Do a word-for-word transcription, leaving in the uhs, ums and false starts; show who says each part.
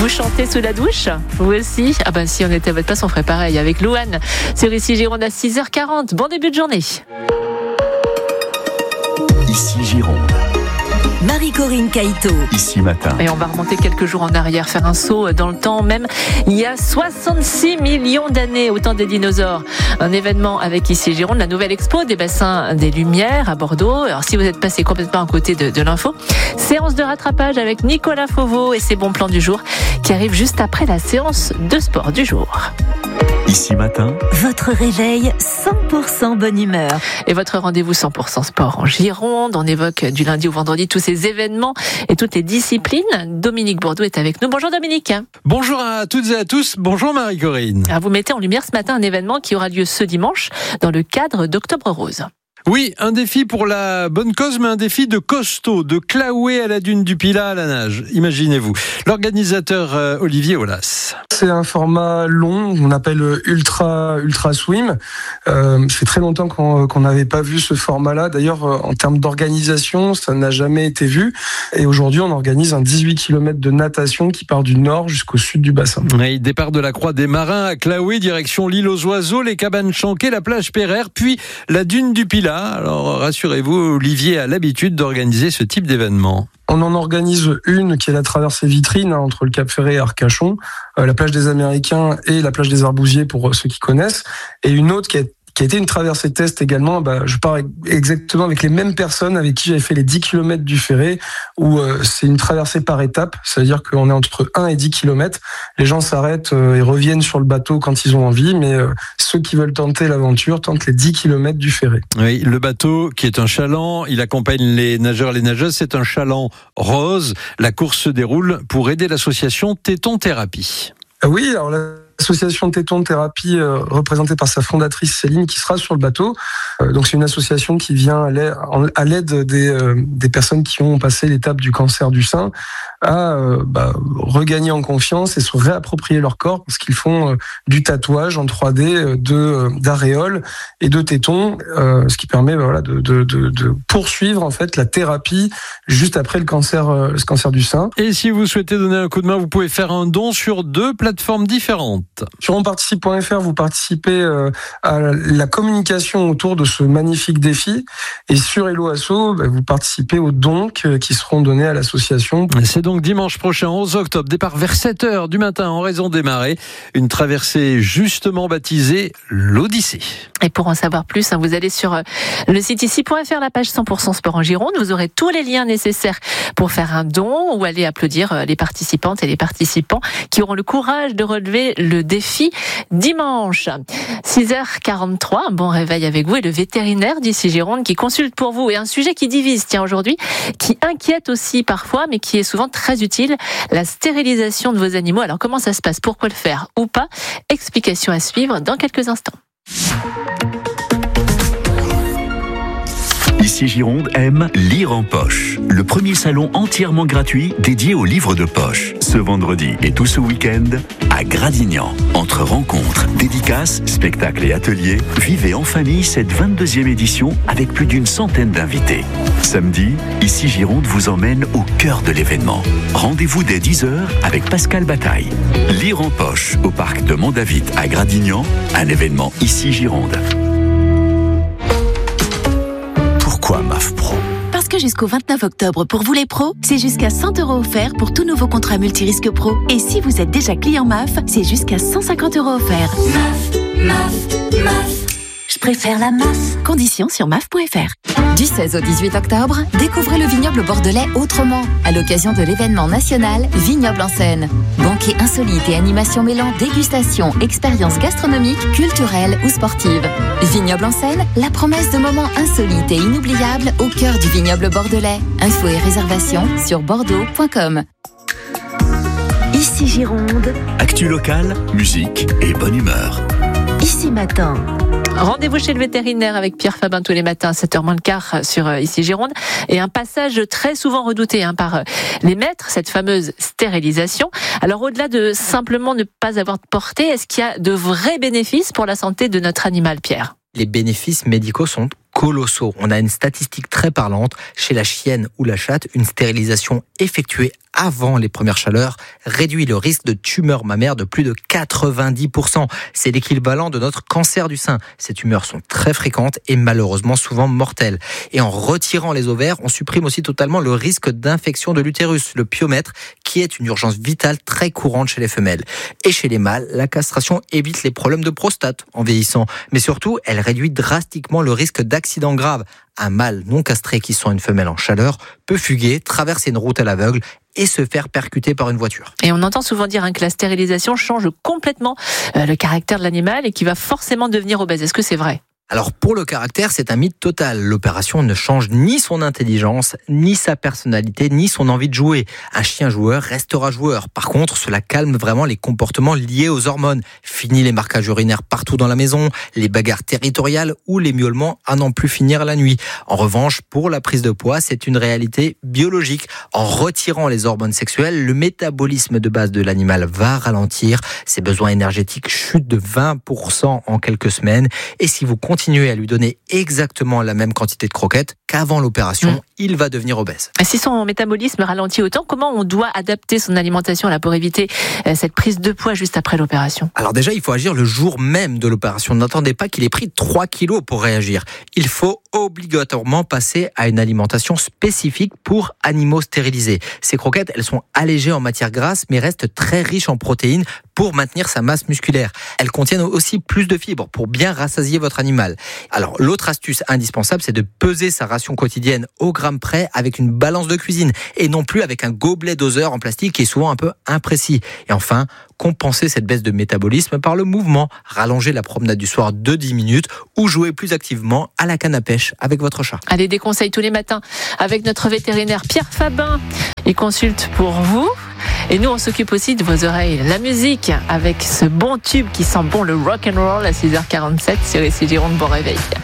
Speaker 1: Vous chantez sous la douche? Vous aussi? Ah ben si on était à votre place, on ferait pareil avec Louane sur Ici Gironde à six heures quarante. Bon début de journée.
Speaker 2: Ici Gironde.
Speaker 3: Marie-Corinne Caïto.
Speaker 2: Ici Matin.
Speaker 1: Et on va remonter quelques jours en arrière, faire un saut dans le temps, même il y a soixante-six millions d'années, au temps des dinosaures. Un événement avec Ici Gironde, la nouvelle expo des bassins des Lumières à Bordeaux. Alors si vous êtes passé complètement à côté de, de l'info, séance de rattrapage avec Nicolas Fauveau et ses bons plans du jour qui arrivent juste après la séance de sport du jour.
Speaker 2: Ici Matin.
Speaker 3: Votre réveil cent pour cent bonne humeur.
Speaker 1: Et votre rendez-vous cent pour cent sport en Gironde. On évoque du lundi au vendredi tous ces événements et toutes les disciplines. Dominique Bourdeau est avec nous. Bonjour Dominique.
Speaker 4: Bonjour à toutes et à tous. Bonjour Marie-Corinne.
Speaker 1: Alors vous mettez en lumière ce matin un événement qui aura lieu ce dimanche dans le cadre d'Octobre Rose.
Speaker 4: Oui, un défi pour la bonne cause, mais un défi de costaud, de Claouet à la dune du Pilat à la nage. Imaginez-vous. L'organisateur euh, Olivier Aulas.
Speaker 5: C'est un format long, on appelle ultra ultra swim. Euh, ça fait très longtemps qu'on qu'on n'avait pas vu ce format-là. D'ailleurs, euh, en termes d'organisation, ça n'a jamais été vu. Et aujourd'hui, on organise un dix-huit kilomètres de natation qui part du nord jusqu'au sud du bassin.
Speaker 4: Oui, départ de la Croix des Marins à Claouet, direction l'île aux oiseaux, les cabanes Chanquet, la plage Pereire, puis la dune du Pilat. Alors rassurez-vous, Olivier a l'habitude d'organiser ce type d'événement.
Speaker 5: On en organise une qui est la traversée vitrine hein, entre le Cap Ferret et Arcachon, euh, la plage des Américains et la plage des Arbousiers pour ceux qui connaissent, et une autre qui est qui a été une traversée test également. Bah, je pars exactement avec les mêmes personnes avec qui j'avais fait les dix kilomètres du Ferré, où euh, c'est une traversée par étapes, c'est-à-dire qu'on est entre un et dix kilomètres. Les gens s'arrêtent euh, et reviennent sur le bateau quand ils ont envie, mais euh, ceux qui veulent tenter l'aventure tentent les dix kilomètres du Ferré.
Speaker 4: Oui, le bateau qui est un chaland, il accompagne les nageurs et les nageuses, c'est un chaland rose. La course se déroule pour aider l'association Téton Thérapie.
Speaker 5: Euh, oui, alors là... L'association Téton Thérapie, euh, représentée par sa fondatrice Céline, qui sera sur le bateau. Euh, donc c'est une association qui vient à l'aide des, euh, des personnes qui ont passé l'étape du cancer du sein à euh, bah, regagner en confiance et se réapproprier leur corps, parce qu'ils font euh, du tatouage en trois D de euh, d'aréoles et de tétons, euh, ce qui permet bah, voilà, de, de, de, de poursuivre en fait la thérapie juste après le cancer, euh, le cancer du sein.
Speaker 4: Et si vous souhaitez donner un coup de main, vous pouvez faire un don sur deux plateformes différentes.
Speaker 5: Sur onparticipe point f r, vous participez euh, à la communication autour de ce magnifique défi, et sur Hello Asso, bah, vous participez aux dons qui seront donnés à l'association.
Speaker 4: C'est donc dimanche prochain, onze octobre, départ vers sept heures du matin en raison des marées, une traversée justement baptisée l'Odyssée.
Speaker 1: Et pour en savoir plus, hein, vous allez sur le site ici point f r, la page cent pour cent sport en Gironde. Vous aurez tous les liens nécessaires pour faire un don ou aller applaudir les participantes et les participants qui auront le courage de relever le défi dimanche. six heures quarante-trois, un bon réveil avec vous et le vétérinaire d'Ici Gironde qui consulte pour vous. Et un sujet qui divise, tiens, aujourd'hui, qui inquiète aussi parfois, mais qui est souvent très utile, la stérilisation de vos animaux. Alors comment ça se passe? Pourquoi le faire ou pas? Explication à suivre dans quelques instants.
Speaker 2: Ici Gironde aime Lire en poche, le premier salon entièrement gratuit dédié aux livres de poche. Ce vendredi et tout ce week-end à Gradignan. Entre rencontres, dédicaces, spectacles et ateliers, vivez en famille cette vingt-deuxième édition avec plus d'une centaine d'invités. Samedi, Ici Gironde vous emmène au cœur de l'événement. Rendez-vous dès dix heures avec Pascal Bataille. Lire en poche au parc de Mont-David à Gradignan, un événement Ici Gironde. Pourquoi M A F Pro ?
Speaker 6: Parce que jusqu'au vingt-neuf octobre, pour vous les pros, c'est jusqu'à cent euros offerts pour tout nouveau contrat multirisque pro. Et si vous êtes déjà client M A F, c'est jusqu'à cent cinquante euros offerts.
Speaker 7: M A F, M A F, M A F. Je préfère la M A F.
Speaker 6: Conditions sur M A F point F R.
Speaker 8: Du seize au dix-huit octobre, découvrez le vignoble bordelais autrement, à l'occasion de l'événement national Vignoble en scène. Banquet insolite et animation mêlant dégustation, expériences gastronomiques, culturelles ou sportives. Vignoble en scène, la promesse de moments insolites et inoubliables au cœur du vignoble bordelais. Infos et réservations sur bordeaux point com.
Speaker 3: Ici Gironde.
Speaker 2: Actu locale, musique et bonne humeur.
Speaker 3: Ici Matin.
Speaker 1: Rendez-vous chez le vétérinaire avec Pierre Fabin tous les matins à sept heures moins le quart sur euh, Ici Gironde. Et un passage très souvent redouté hein, par euh, les maîtres, cette fameuse stérilisation. Alors au-delà de simplement ne pas avoir de portée, est-ce qu'il y a de vrais bénéfices pour la santé de notre animal, Pierre ?
Speaker 9: Les bénéfices médicaux sont colossaux. On a une statistique très parlante. Chez la chienne ou la chatte, une stérilisation effectuée avant les premières chaleurs réduit le risque de tumeur mammaire de plus de quatre-vingt-dix pour cent. C'est l'équivalent de notre cancer du sein. Ces tumeurs sont très fréquentes et malheureusement souvent mortelles. Et en retirant les ovaires, on supprime aussi totalement le risque d'infection de l'utérus, le pyomètre, qui est une urgence vitale très courante chez les femelles. Et chez les mâles, la castration évite les problèmes de prostate en vieillissant. Mais surtout, elle réduit drastiquement le risque d'accident grave. Un mâle non castré qui sent une femelle en chaleur peut fuguer, traverser une route à l'aveugle et se faire percuter par une voiture.
Speaker 1: Et on entend souvent dire hein, que la stérilisation change complètement euh, le caractère de l'animal et qu'il va forcément devenir obèse. Est-ce que c'est vrai ?
Speaker 9: Alors pour le caractère, c'est un mythe total. L'opération ne change ni son intelligence, ni sa personnalité, ni son envie de jouer. Un chien joueur restera joueur. Par contre, cela calme vraiment les comportements liés aux hormones. Fini les marquages urinaires partout dans la maison, les bagarres territoriales ou les miaulements à n'en plus finir la nuit. En revanche, pour la prise de poids, c'est une réalité biologique. En retirant les hormones sexuelles, le métabolisme de base de l'animal va ralentir. Ses besoins énergétiques chutent de vingt pour cent en quelques semaines. Et si vous continuez à lui donner exactement la même quantité de croquettes qu'avant l'opération, mmh. il va devenir obèse.
Speaker 1: Si son métabolisme ralentit autant, comment on doit adapter son alimentation là, pour éviter cette prise de poids juste après l'opération ?
Speaker 9: Alors déjà, il faut agir le jour même de l'opération. N'attendez pas qu'il ait pris trois kilos pour réagir. Il faut obligatoirement passer à une alimentation spécifique pour animaux stérilisés. Ces croquettes, elles sont allégées en matière grasse, mais restent très riches en protéines pour maintenir sa masse musculaire. Elles contiennent aussi plus de fibres pour bien rassasier votre animal. Alors, l'autre astuce indispensable, c'est de peser sa ration quotidienne au gramme près avec une balance de cuisine et non plus avec un gobelet doseur en plastique qui est souvent un peu imprécis. Et enfin, compenser cette baisse de métabolisme par le mouvement. Rallonger la promenade du soir de dix minutes ou jouer plus activement à la canne à pêche avec votre chat.
Speaker 1: Allez, des conseils tous les matins avec notre vétérinaire Pierre Fabin. Il consulte pour vous. Et nous, on s'occupe aussi de vos oreilles. La musique avec ce bon tube qui sent bon, le rock and roll à six heures quarante-sept sur Ici Gironde. Bon réveil.